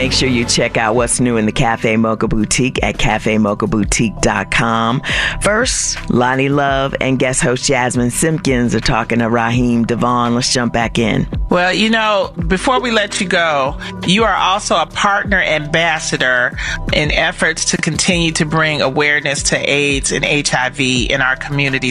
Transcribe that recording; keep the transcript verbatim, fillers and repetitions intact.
make sure you check out what's new in the Cafe Mocha Boutique at cafe mocha boutique dot com. First, Lonnie Love and guest host Jasmine Simpkins are talking to Raheem Devon. Let's jump back in. Well, you know, before we let you go, you are also a partner ambassador in efforts to continue to bring awareness to AIDS and H I V in our community.